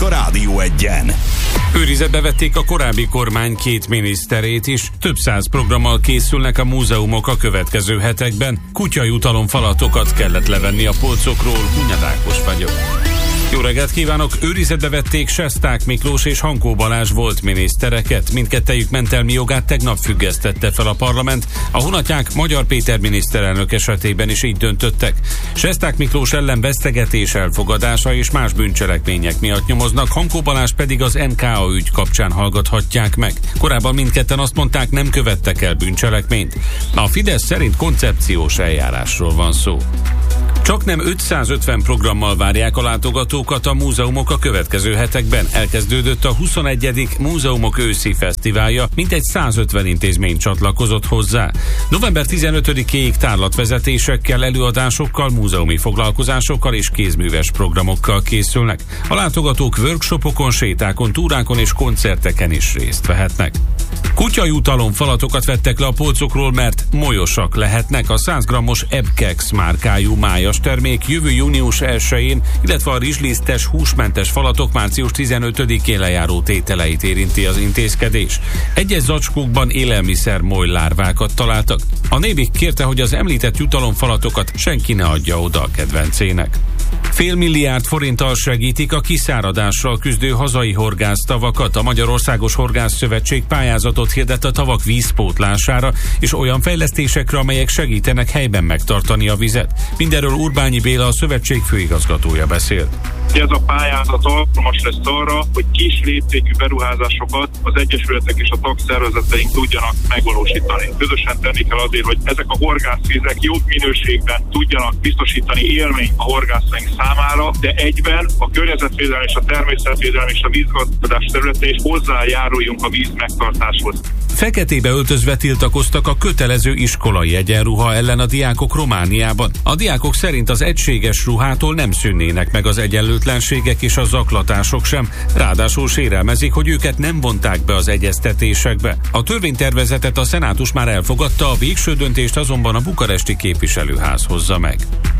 Rádió Egyen. Őrizetbe vették a korábbi kormány 2 miniszterét is. Több 100 programmal készülnek a múzeumok a következő hetekben. Kutyajutalomfalatokat kellett levenni a polcokról. Hunyad Ákos vagyok. Jó reggelt kívánok! Őrizetbe vették Sesták Miklós és Hankó Balázs volt minisztereket. Mindkettejük mentelmi jogát tegnap függesztette fel a parlament. A Hunatják Magyar Péter miniszterelnök esetében is így döntöttek. Sesták Miklós ellen vesztegetés elfogadása és más bűncselekmények miatt nyomoznak, Hankó Balázs pedig az NKA ügy kapcsán hallgathatják meg. Korábban mindketten azt mondták, nem követtek el bűncselekményt. A Fidesz szerint koncepciós eljárásról van szó. Csaknem 550 programmal várják a látogatókat a múzeumok a következő hetekben. Elkezdődött a 21. Múzeumok őszi fesztiválja, mintegy 150 intézmény csatlakozott hozzá. November 15-éig tárlatvezetésekkel, előadásokkal, múzeumi foglalkozásokkal és kézműves programokkal készülnek. A látogatók workshopokon, sétákon, túrákon és koncerteken is részt vehetnek. Kutyajutalomfalatokat vettek le a polcokról, mert molyosak lehetnek. A 100 g-os Ebkex márkájú májas termék jövő június 1-én, illetve a rizslisztes húsmentes falatok március 15-én lejáró tételeit érinti az intézkedés. Egyes zacskókban élelmiszer molylárvákat találtak. A Nébik kérte, hogy az említett jutalomfalatokat senki ne adja oda a kedvencének. Fél milliárd forinttal segítik a kiszáradással küzdő hazai horgásztavakat. A Magyarországos Horgászszövetség pályázatot hirdet a tavak vízpótlására és olyan fejlesztésekre, amelyek segítenek helyben megtartani a vizet. Mindenről Urbányi Béla, a szövetség főigazgatója beszélt. Ez a pályázat alkalmas lesz arra, hogy kis léptékű beruházásokat az egyesületek és a tagszervezeteink tudjanak megvalósítani. Közösen tenni kell azért, hogy ezek a horgászvizek jobb minőségben tudjanak biztosítani élményt a horgászaink számára, de egyben a környezetvédelem és a természetvédelem és a vízgazdálkodás területén is hozzájáruljunk a víz megtartáshoz. Feketébe öltözve tiltakoztak a kötelező iskolai egyenruha ellen a diákok Romániában. A diákok szerint az egységes ruhától nem szűnnének meg az egyenlőtlenségek és a zaklatások sem, ráadásul sérelmezik, hogy őket nem vonták be az egyeztetésekbe. A törvénytervezetet a szenátus már elfogadta, a végső döntést azonban a bukaresti képviselőház hozza meg.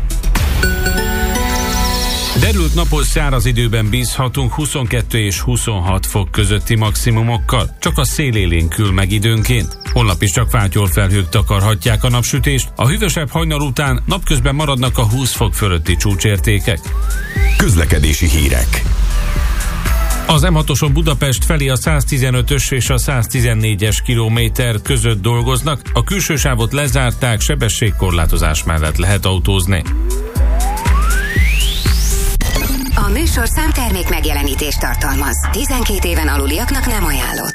Derült napos száraz időben bízhatunk 22 és 26 fok közötti maximumokkal, csak a szél élénkül meg időnként. Holnap is csak fátyolfelhők takarhatják a napsütést, a hűvösebb hajnal után napközben maradnak a 20 fok fölötti csúcsértékek. Közlekedési hírek. Az M6-oson Budapest felé a 115-ös és a 114-es kilométer között dolgoznak, a külső sávot lezárták, sebességkorlátozás mellett lehet autózni. A műsor számtermék megjelenítést tartalmaz. 12 éven aluliaknak nem ajánlott.